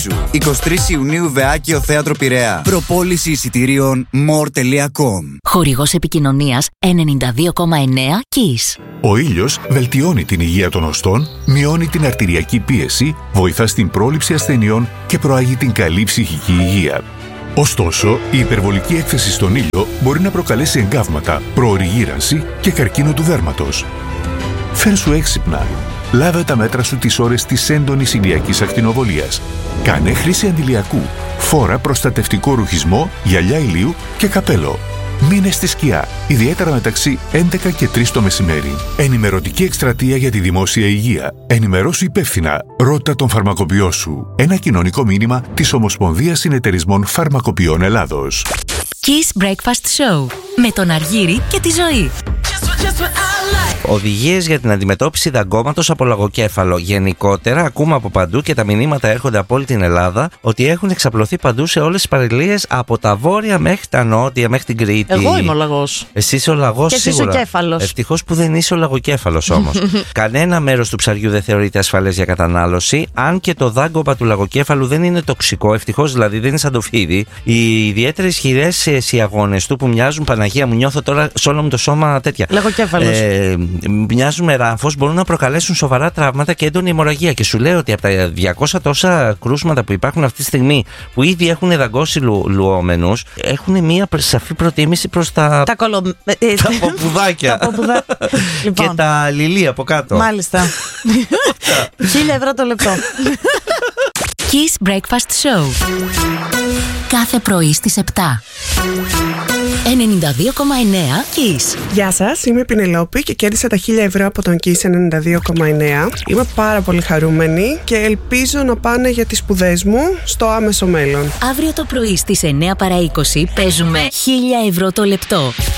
σου. 23 Ιουνίου Βεάκιο Θέατρο Πειραιά. Προπόληση εισιτηρίων more.com. Χορηγός επικοινωνίας 92,9 KISS. Ο ήλιος βελτιώνει την υγεία των οστών, μειώνει την αρτηριακή πίεση, βοηθά στην πρόληψη ασθενειών και προάγει την καλή ψυχική υγεία. Ωστόσο, η υπερβολική έκθεση στον ήλιο μπορεί να προκαλέσει εγκάβματα, προωρή γύρανση και καρκίνο του δέρματος. Φέρσου έξυπνα. Λάβε τα μέτρα σου τις ώρες της έντονης ηλιακής ακτινοβολίας. Κάνε χρήση αντιλιακού. Φόρα προστατευτικό ρουχισμό, γυαλιά ηλίου και καπέλο. Μείνε στη σκιά, ιδιαίτερα μεταξύ 11 και 3 το μεσημέρι. Ενημερωτική εκστρατεία για τη δημόσια υγεία. Ενημερώσου υπεύθυνα. Ρώτα τον φαρμακοποιό σου. Ένα κοινωνικό μήνυμα της Ομοσπονδίας Συνεταιρισμών Φαρμακοποιών Ελλάδος. KISS Breakfast Show με τον Αργύρη και τη Ζωή. Οδηγίες για την αντιμετώπιση δαγκώματος από λαγοκέφαλο. Γενικότερα, ακούμε από παντού και τα μηνύματα έρχονται από όλη την Ελλάδα ότι έχουν εξαπλωθεί παντού σε όλες τις παραλίες από τα βόρεια μέχρι τα νότια, μέχρι την Κρήτη. Εγώ είμαι ο λαγός. Εσύ είσαι ο λαγός, και σίγουρα. εσύ ο κέφαλος. Ευτυχώς που δεν είσαι ο λαγοκέφαλος όμως. Κανένα μέρος του ψαριού δεν θεωρείται ασφαλές για κατανάλωση, αν και το δάγκωμα του λαγοκέφαλου δεν είναι τοξικό. Ευτυχώς δηλαδή, δεν είναι σαν το φίδι. Οι ιδιαίτερα ισχυρές σιαγώνες του που μοιάζουν, Παναγία μου, νιώθω τώρα σε όλο μου το σώμα τέτοια. Λαγοκέφαλος. Μοιάζουν με ράφος, μπορούν να προκαλέσουν σοβαρά τραύματα και έντονη αιμορραγία. Και σου λέω ότι από τα 200 τόσα κρούσματα που υπάρχουν αυτή τη στιγμή, που ήδη έχουν δαγκώσει λουόμενους, έχουν μία σαφή προτίμηση προς τα ποπουδάκια. Λοιπόν. Και τα λιλί από κάτω. Μάλιστα. 1.000 ευρώ το λεπτό. KISS Breakfast Show. Κάθε πρωί στις 7. 92,9 KISS. Γεια σας, είμαι η Πινελόπη και κέρδισα τα 1.000 ευρώ από τον KISS 92,9. Είμαι πάρα πολύ χαρούμενη και ελπίζω να πάνε για τις σπουδές μου στο άμεσο μέλλον. Αύριο το πρωί στις 9 παρά 20 παίζουμε 1.000 ευρώ το λεπτό.